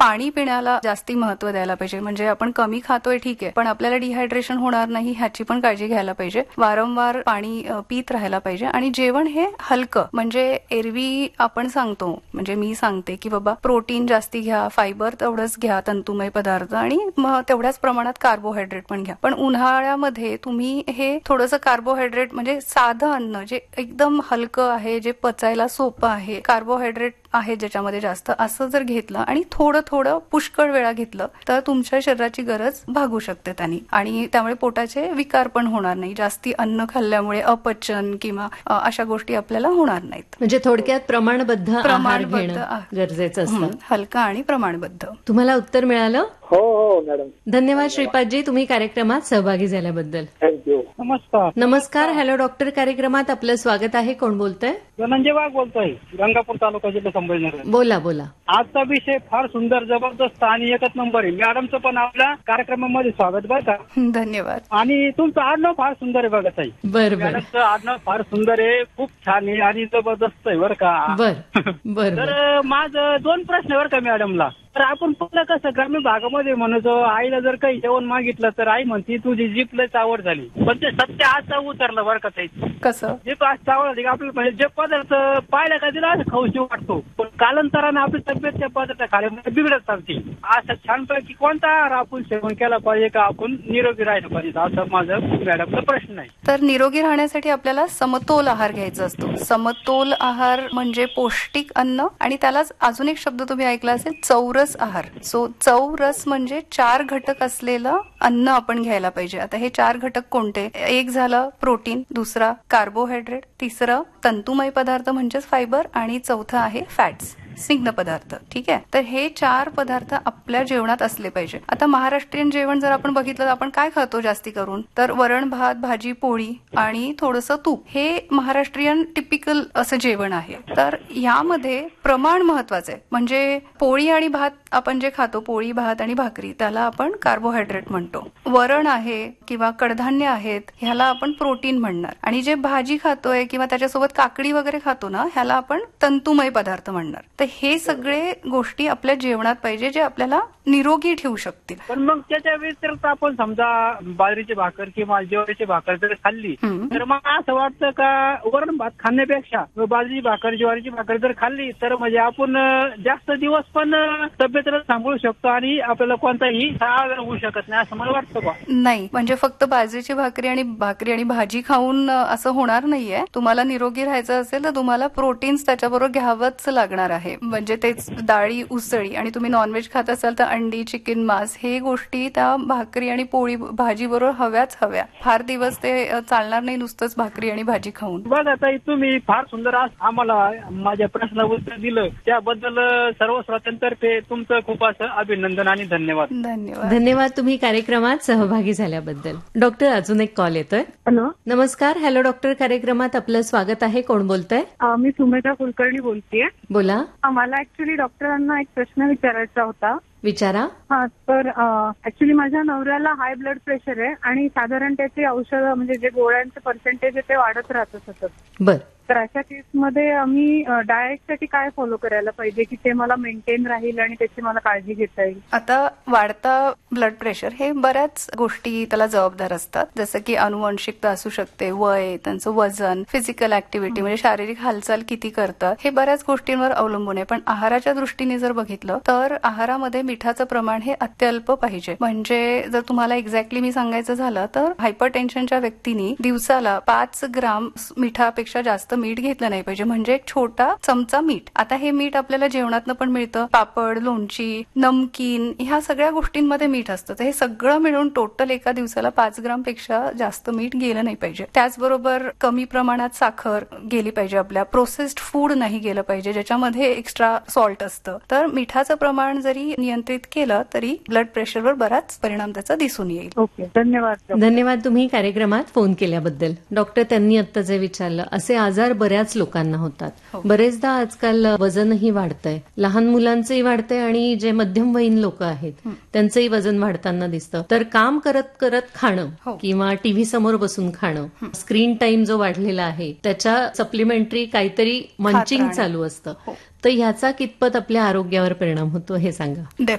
पाणी पिण्याला जास्ती महत्व द्यायला पाहिजे. म्हणजे आपण कमी खातोय ठीक आहे, पण आपल्याला डिहायड्रेशन होणार नाही ह्याची पण काळजी घ्यायला पाहिजे. वारंवार पाणी पीत राहायला पाहिजे. आणि जेवण हे हलकं, म्हणजे एरवी आपण सांगतो, म्हणजे मी सांगते की बाबा प्रोटीन जास्ती घ्या, फायबर तेवढंच घ्या, तंतुमय पदार्थ, आणि तेवढ्याच प्रमाणात कार्बोहायड्रेट पण घ्या. पण उन्हाळ्यामध्ये तुम्ही हे थोडंसं कार्बोहायड्रेट म्हणजे साधं अन्न जे एकदम हलकं आहे, जे पचायला सोपं आहे, कार्बोहायड्रेट आहे ज्याच्यामध्ये जास्त, असं जर घेतलं आणि थोडं थोडं पुष्कळ वेळा घेतलं तर तुमच्या शरीराची गरज भागू शकते त्यांनी. आणि त्यामुळे पोटाचे विकार पण होणार नाही. जास्ती अन्न खाल्ल्यामुळे अपचन किंवा अशा गोष्टी आपल्याला होणार नाहीत. म्हणजे थोडक्यात प्रमाणबद्ध आहार घेणं गरजेचं असतं. हलका आणि प्रमाणबद्ध. तुम्हाला उत्तर मिळालं? हो मॅडम. धन्यवाद श्रीपादजी, तुम्ही कार्यक्रमात सहभागी झाल्याबद्दल. थँक्यू. नमस्कार. नमस्कार. हॅलो डॉक्टर कार्यक्रमात आपलं स्वागत आहे. कोण बोलतंय? धनंजय वाघ बोलतोय, गंगापूर तालुका, जिल्हा संभाजीनगर. बोला बोला. आजचा विषय फार सुंदर, जबरदस्त आणि एकच नंबर आहे. मॅडमचं पण आपल्या कार्यक्रमामध्ये स्वागत बरं का. धन्यवाद. आणि तुमचं आडनाव फार सुंदर आहे बघत आहे. बर बर. मॅडमचं आडनाव फार सुंदर आहे, खूप छान आहे आणि जबरदस्त आहे बरं का. बर बर. तर माझं 2 प्रश्न बरं का मॅडमला. तर आपण पहिलं कसं ग्रामीण भागामध्ये म्हणतो, आईला जर काही जेवण मागितलं तर आई म्हणती तुझी जीभ लयच आवड झाली. पण ते सत्य आज उतरलं बरं का. कसं जीभ आज आवड झाली आपल्याला, म्हणजे जे पदार्थ पाहिलं का तिला असं खाऊशी वाटतो, पण कालांतराने आपली तब्येत त्या पदार्थ खाल्यामुळे बिघडत चालते. असं छानपैकी कोणता आहार आपण सेवन केला पाहिजे का आपण निरोगी राहिलं पाहिजे, असं माझं मॅडमचा प्रश्न आहे. तर निरोगी राहण्यासाठी आपल्याला समतोल आहार घ्यायचा असतो. समतोल आहार म्हणजे पौष्टिक अन्न, आणि त्यालाच अजून एक शब्द तुम्ही ऐकला असेल, चौरस आहार. सो चौरस म्हणजे 4 घटक असलेलं अन्न आपण घ्यायला पाहिजे. आता हे 4 घटक कोणते? एक झालं प्रोटीन, दुसरा कार्बोहायड्रेट, तिसरं तंतुमय पदार्थ म्हणजेच फायबर, आणि चौथं आहे फॅट्स, स्निग्ध पदार्थ. ठीक आहे. तर हे 4 पदार्थ आपल्या जेवणात असले पाहिजे. आता महाराष्ट्रीयन जेवण जर आपण बघितलं तर आपण काय खातो जास्ती करून? तर वरण भात, भाजी पोळी आणि थोडंसं तूप, हे महाराष्ट्रीयन टिपिकल असं जेवण आहे. तर यामध्ये प्रमाण महत्वाचं आहे. म्हणजे पोळी आणि भात आपण जे खातो, पोळी भात आणि भाकरी, त्याला आपण कार्बोहायड्रेट म्हणतो. वरण आहे किंवा कडधान्य आहेत ह्याला आपण प्रोटीन म्हणणार. आणि जे भाजी खातोय किंवा त्याच्यासोबत काकडी वगैरे खातो ना, ह्याला आपण तंतुमय पदार्थ म्हणणार. तर हे सगळे गोष्टी आपल्या जेवणात पाहिजे जे आपल्याला निरोगी ठेवू शकतील. पण मग त्याच्या व्यतिरिक्त आपण समजा बाजरीची भाकर किंवा ज्वारीची भाकर जर खाल्ली तर मग असं वाटतं का वरण भात खाण्यापेक्षा बाजरीची भाकर, ज्वारीची भाकर जर खाल्ली तर म्हणजे आपण जास्त दिवस पण तब्येतीला सांभाळू शकतो आणि आपल्याला कोणताही त्रास होऊ शकत नाही, असं मला वाटतं बा. नाही, म्हणजे फक्त बाजरीची भाकरी आणि भाजी खाऊन असं होणार नाहीये. तुम्हाला निरोगी राहायचं असेल तर तुम्हाला प्रोटीन्स त्याच्याबरोबर घ्यावंच लागणार आहे. म्हणजे तेच डाळी, उसळी, आणि तुम्ही नॉनव्हेज खात असाल तर अंडी, चिकन, मांस, हे गोष्टी त्या भाकरी आणि पोळी भाजी बरोबर हव्या. फार दिवस ते चालणार नाही नुसतंच भाकरी आणि भाजी खाऊन. बघा ताई, तुम्ही फार सुंदर आम्हाला माझ्या प्रश्नाला उत्तर दिलं, त्याबद्दल सर्व श्रोत्यांतर्फे तुमचं खूप असं अभिनंदन आणि धन्यवाद. धन्यवाद तुम्ही कार्यक्रमात सहभागी झाल्याबद्दल. डॉक्टर, अजून एक कॉल येतोय. हॅलो. नमस्कार. हॅलो डॉक्टर कार्यक्रमात आपलं स्वागत आहे. कोण बोलतंय? मी सुमेधा कुलकर्णी बोलतेय. बोला. मला ऍक्च्युली डॉक्टरांना एक प्रश्न विचारायचा होता. विचारा. तर ऍक्च्युली माझ्या नवऱ्याला हाय ब्लड प्रेशर आहे आणि साधारण त्याचे औषध म्हणजे जे गोळ्यांचे पर्सेंटेज आहे ते वाढत राहतं सतत. बर. तर अशा केसमध्ये आम्ही डाएटसाठी काय फॉलो करायला पाहिजे की ते मला मेंटेन राहील आणि त्याची मला काळजी घेता येईल? आता वाढता ब्लड प्रेशर हे बऱ्याच गोष्टी त्याला जबाबदार असतात, जसं की अनुवंशिकता असू शकते, वय, त्यांचं वजन, फिजिकल ऍक्टिव्हिटी म्हणजे शारीरिक हालचाल किती करतात, हे बऱ्याच गोष्टींवर अवलंबून आहे. पण आहाराच्या दृष्टीने जर बघितलं तर आहारामध्ये मिठाचं प्रमाण हे अत्यल्प पाहिजे. म्हणजे जर तुम्हाला एक्झॅक्टली मी सांगायचं झालं तर हायपरटेन्शनच्या व्यक्तींनी दिवसाला 5 ग्राम मिठापेक्षा जास्त मीठ घेतलं नाही पाहिजे. म्हणजे एक छोटा चमचा मीठ. आता हे मीठ आपल्याला जेवणातनं पण मिळतं. पापड, लोणची, नमकीन, ह्या सगळ्या गोष्टींमध्ये मीठ असतं. तर हे सगळं मिळून टोटल एका दिवसाला 5 ग्राम पेक्षा जास्त मीठ गेलं नाही पाहिजे. त्याचबरोबर कमी प्रमाणात साखर गेली पाहिजे. आपल्या प्रोसेस्ड फूड नाही गेलं पाहिजे ज्याच्यामध्ये एक्स्ट्रा सॉल्ट असतं. तर मिठाचं प्रमाण जरी नियंत्रित केलं तरी ब्लड प्रेशरवर बराच परिणाम त्याचा दिसून येईल. ओके, धन्यवाद. धन्यवाद तुम्ही कार्यक्रमात फोन केल्याबद्दल. डॉक्टर, त्यांनी आता जे विचारलं, असे आजार बऱ्याच लोकांना होतात. बरेचदा आजकाल वजनही वाढतंय, लहान मुलांचंही वाढतंय आणि जे मध्यमवयीन लोक आहेत त्यांचंही वजन वाढताना दिसतं. तर काम करत करत खाणं किंवा टीव्ही समोर बसून खाणं, स्क्रीन टाइम जो वाढलेला आहे त्याच्या सप्लिमेंटरी काहीतरी मंचिंग चालू असतं, तर ह्याचा कितपत आपल्या आरोग्यावर परिणाम होतो हे सांगा.